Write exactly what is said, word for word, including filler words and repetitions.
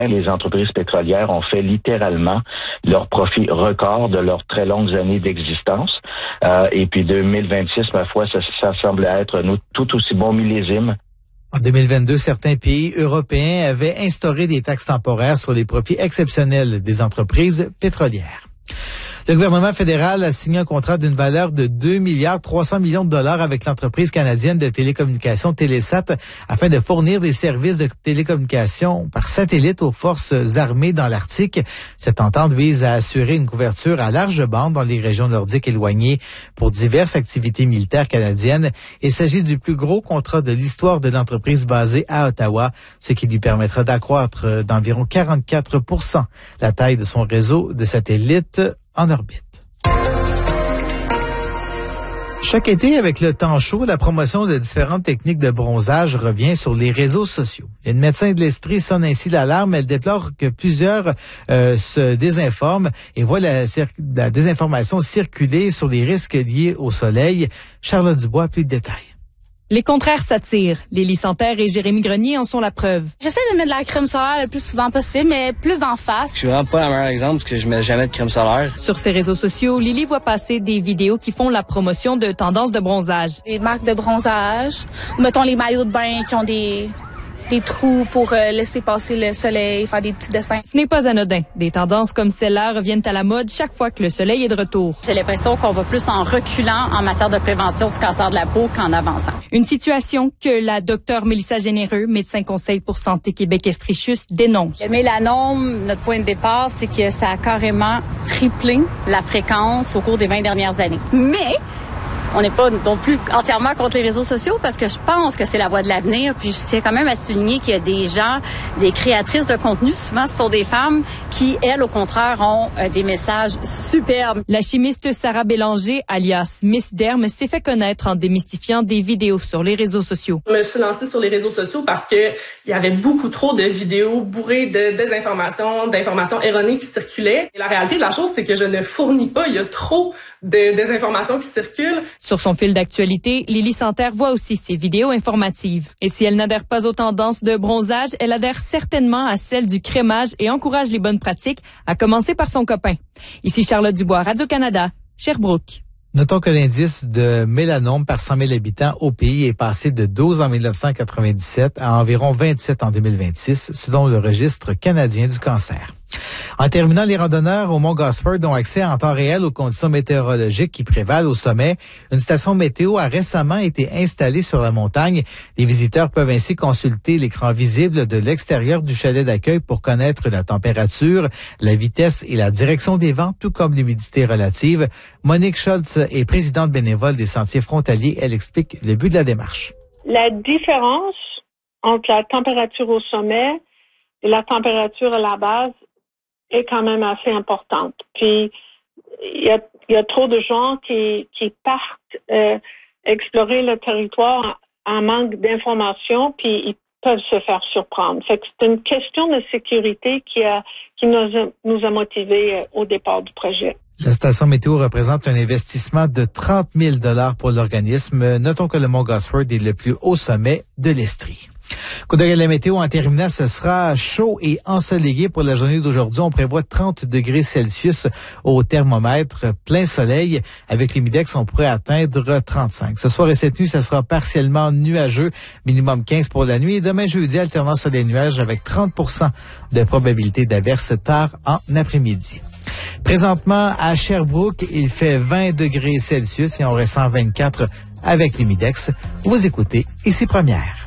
Les entreprises pétrolières ont fait littéralement leur profit record de leurs très longues années d'existence. Euh, et puis deux mille vingt-six, ma foi, ça, ça semble être nous, tout aussi bon millésime. En deux mille vingt-deux, certains pays européens avaient instauré des taxes temporaires sur les profits exceptionnels des entreprises pétrolières. Le gouvernement fédéral a signé un contrat d'une valeur de deux milliards trois cents millions de dollars avec l'entreprise canadienne de télécommunications Télésat afin de fournir des services de télécommunications par satellite aux forces armées dans l'Arctique. Cette entente vise à assurer une couverture à large bande dans les régions nordiques éloignées pour diverses activités militaires canadiennes. Il s'agit du plus gros contrat de l'histoire de l'entreprise basée à Ottawa, ce qui lui permettra d'accroître d'environ quarante-quatre pour cent la taille de son réseau de satellites en orbite. Chaque été, avec le temps chaud, la promotion de différentes techniques de bronzage revient sur les réseaux sociaux. Une médecin de l'Estrie sonne ainsi l'alarme. Elle déplore que plusieurs euh, se désinforment et voient la, la désinformation circuler sur les risques liés au soleil. Charlotte Dubois, plus de détails. Les contraires s'attirent. Lily Santerre et Jérémy Grenier en sont la preuve. J'essaie de mettre de la crème solaire le plus souvent possible, mais plus d'en face. Je suis vraiment pas le meilleur exemple parce que je mets jamais de crème solaire. Sur ses réseaux sociaux, Lily voit passer des vidéos qui font la promotion de tendances de bronzage. Les marques de bronzage, mettons les maillots de bain qui ont des... des trous pour euh, laisser passer le soleil, faire des petits dessins. Ce n'est pas anodin. Des tendances comme celle-là reviennent à la mode chaque fois que le soleil est de retour. J'ai l'impression qu'on va plus en reculant en matière de prévention du cancer de la peau qu'en avançant. Une situation que la docteure Mélissa Généreux, médecin conseil pour Santé Québec-Estrichus, dénonce. Le mélanome, notre point de départ, c'est que ça a carrément triplé la fréquence au cours des vingt dernières années. Mais on n'est pas non plus entièrement contre les réseaux sociaux parce que je pense que c'est la voie de l'avenir. Puis je tiens quand même à souligner qu'il y a des gens, des créatrices de contenu, souvent ce sont des femmes qui, elles, au contraire, ont euh, des messages superbes. La chimiste Sarah Bélanger, alias Miss Derme, s'est fait connaître en démystifiant des vidéos sur les réseaux sociaux. Je me suis lancée sur les réseaux sociaux parce que il y avait beaucoup trop de vidéos bourrées de désinformation, d'informations erronées qui circulaient. Et la réalité de la chose, c'est que je ne fournis pas. Il y a trop de désinformations qui circulent. Sur son fil d'actualité, Lily Santerre voit aussi ses vidéos informatives. Et si elle n'adhère pas aux tendances de bronzage, elle adhère certainement à celles du crémage et encourage les bonnes pratiques, à commencer par son copain. Ici Charlotte Dubois, Radio-Canada, Sherbrooke. Notons que l'indice de mélanome par cent mille habitants au pays est passé de douze en mille neuf cent quatre-vingt-dix-sept à environ vingt-sept en deux mille vingt-six, selon le registre canadien du cancer. En terminant, les randonneurs au mont Gosford ont accès en temps réel aux conditions météorologiques qui prévalent au sommet. Une station météo a récemment été installée sur la montagne. Les visiteurs peuvent ainsi consulter l'écran visible de l'extérieur du chalet d'accueil pour connaître la température, la vitesse et la direction des vents, tout comme l'humidité relative. Monique Schultz est présidente bénévole des Sentiers frontaliers. Elle explique le but de la démarche. La différence entre la température au sommet et la température à la base est quand même assez importante. Puis, il y a, il y a trop de gens qui, qui partent euh, explorer le territoire en, en manque d'informations, puis ils peuvent se faire surprendre. Fait que c'est une question de sécurité qui a qui nous a, nous a motivés au départ du projet. La station météo représente un investissement de trente mille dollars pour l'organisme. Notons que le mont Gosford est le plus haut sommet de l'Estrie. Coup d'œil à la météo en terminant, ce sera chaud et ensoleillé pour la journée d'aujourd'hui. On prévoit trente degrés Celsius au thermomètre, plein soleil. Avec l'humidex, on pourrait atteindre trente-cinq. Ce soir et cette nuit, ça sera partiellement nuageux, minimum quinze pour la nuit. Et demain jeudi, alternance sur les nuages avec trente pour cent de probabilité d'averse tard en après-midi. Présentement, à Sherbrooke, il fait vingt degrés Celsius et on ressent vingt-quatre avec l'humidex. Vous écoutez Ici Première.